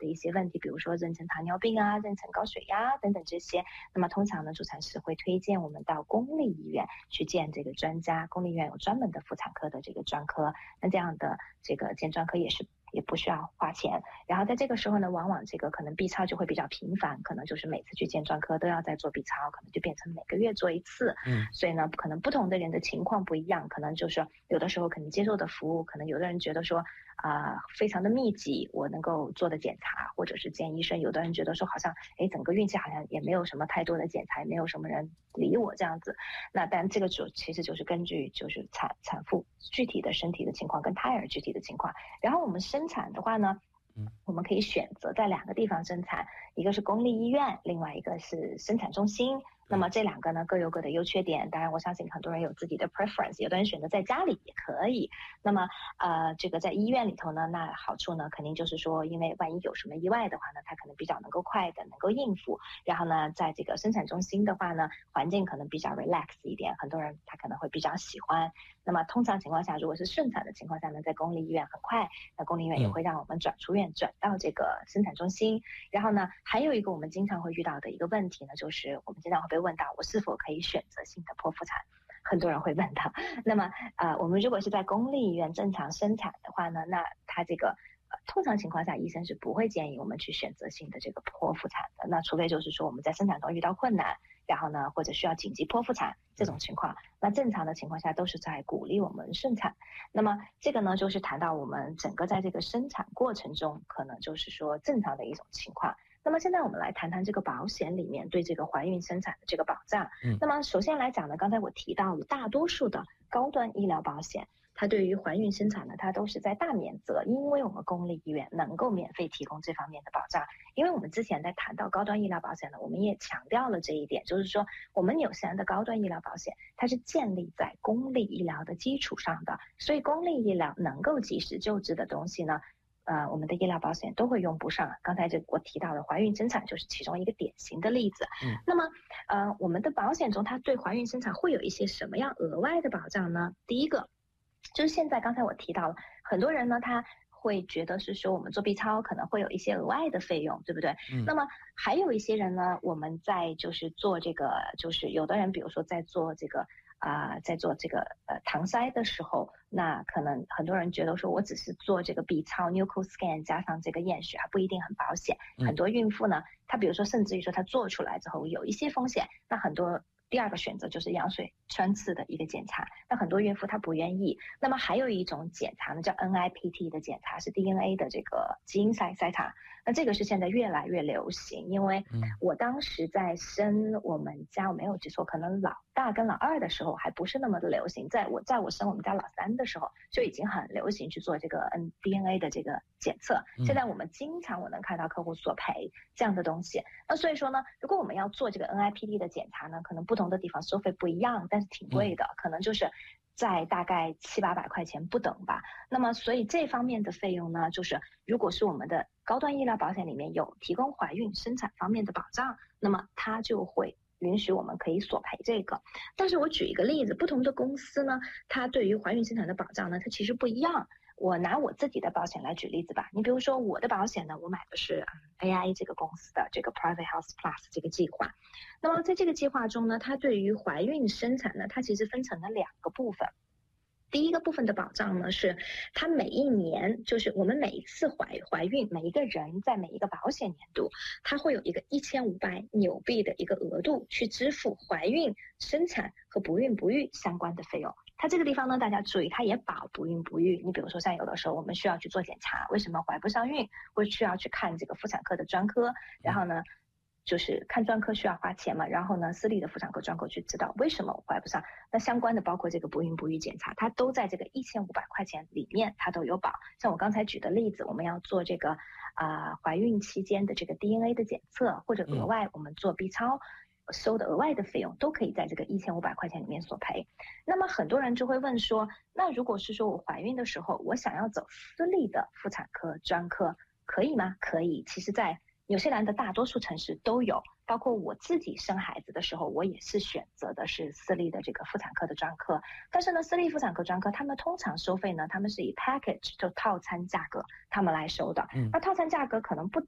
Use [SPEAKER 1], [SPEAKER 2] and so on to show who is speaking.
[SPEAKER 1] 一些问题，比如说妊娠糖尿病啊、妊娠高血压等等这些。那么通常呢，助产师会推荐我们到公立医院去见这个专家，公立医院有专门的妇产科的这个专科，那这样的这个见专科也不需要花钱。然后在这个时候呢，往往这个可能 B 超就会比较频繁，可能就是每次去见专科都要再做 B 超，可能就变成每个月做一次。所以呢，可能不同的人的情况不一样，可能就是有的时候可能接受的服务，可能有的人觉得说非常的密集，我能够做的检查或者是见医生，有的人觉得说好像整个孕期好像也没有什么太多的检查，也没有什么人理我这样子。那但这个其实就是根据就是产妇具体的身体的情况跟胎儿具体的情况。然后我们生产的话呢，我们可以选择在2个地方生产，一个是公立医院，另外一个是生产中心。那么这2个呢各有各的优缺点，当然我相信很多人有自己的 preference， 有的人选择在家里也可以。那么这个在医院里头呢，那好处呢肯定就是说，因为万一有什么意外的话呢，它可能比较能够快的能够应付。然后呢，在这个生产中心的话呢，环境可能比较 relax 一点，很多人他可能会比较喜欢。那么通常情况下，如果是顺产的情况下呢，在公立医院很快，那公立医院也会让我们转出院转到这个生产中心。然后呢，还有一个我们经常会遇到的一个问题呢，就是我们经常会被问到我是否可以选择性的剖腹产，很多人会问到。那么我们如果是在公立医院正常生产的话呢，那它这个通常情况下医生是不会建议我们去选择性的这个剖腹产的，那除非就是说我们在生产中遇到困难，然后呢或者需要紧急剖腹产这种情况，那正常的情况下都是在鼓励我们顺产。那么这个呢就是谈到我们整个在这个生产过程中可能就是说正常的一种情况。那么现在我们来谈谈这个保险里面对这个怀孕生产的这个保障。那么首先来讲呢，刚才我提到了大多数的高端医疗保险，它对于怀孕生产呢，它都是在大免责，因为我们公立医院能够免费提供这方面的保障。因为我们之前在谈到高端医疗保险呢，我们也强调了这一点，就是说我们纽西兰的高端医疗保险它是建立在公立医疗的基础上的，所以公立医疗能够及时救治的东西呢，我们的医疗保险都会用不上。刚才我提到的怀孕生产就是其中一个典型的例子。那么我们的保险中它对怀孕生产会有一些什么样额外的保障呢？第一个就是现在刚才我提到了，很多人呢他会觉得是说我们做 B 超可能会有一些额外的费用，对不对？那么还有一些人呢，我们在就是做这个，就是有的人比如说在做这个搪塞的时候，那可能很多人觉得说我只是做这个 B 超 Nuchal scan 加上这个验血还不一定很保险。很多孕妇呢，她比如说甚至于说她做出来之后有一些风险，那很多第二个选择就是羊水穿刺的一个检查，那很多孕妇她不愿意。那么还有一种检查呢叫 NIPT 的检查，是 DNA 的这个基因筛查。那这个是现在越来越流行，因为我当时在生我们家，我没有记错，可能老大跟老二的时候还不是那么的流行，在我生我们家老三的时候就已经很流行去做这个 DNA 的这个检测。现在我们经常我能看到客户索赔这样的东西。那所以说呢，如果我们要做这个 NIPT 的检查呢，可能不同的地方收费不一样，但是挺贵的，可能就是在大概700-800块钱不等吧。那么所以这方面的费用呢，就是如果是我们的高端医疗保险里面有提供怀孕生产方面的保障，那么它就会允许我们可以索赔这个。但是我举一个例子，不同的公司呢，它对于怀孕生产的保障呢，它其实不一样。我拿我自己的保险来举例子吧，你比如说我的保险呢，我买的是AIA 这个公司的这个 Private Health Plus 这个计划。那么在这个计划中呢，它对于怀孕生产呢，它其实分成了2个部分。第一个部分的保障呢，是它每一年，就是我们每一次怀孕，每一个人在每一个保险年度，它会有一个1500纽币的一个额度去支付怀孕、生产和不孕不育相关的费用。它这个地方呢，大家注意，它也保不孕不育。你比如说像有的时候我们需要去做检查，为什么怀不上孕，会需要去看这个妇产科的专科，然后呢就是看专科需要花钱嘛，然后呢私立的妇产科专科去知道为什么我怀不上，那相关的包括这个不孕不育检查，它都在这个1500块钱里面，它都有保。像我刚才举的例子，我们要做这个怀孕期间的这个 DNA 的检测，或者额外我们做 B 超收的额外的费用，都可以在这个1500块钱里面索赔。那么很多人就会问说，那如果是说我怀孕的时候我想要走私立的妇产科专科可以吗？可以，其实在纽西兰的大多数城市都有，包括我自己生孩子的时候，我也是选择的是私立的这个妇产科的专科。但是呢，私立妇产科专科他们通常收费呢，他们是以 package 就套餐价格他们来收的。那套餐价格可能不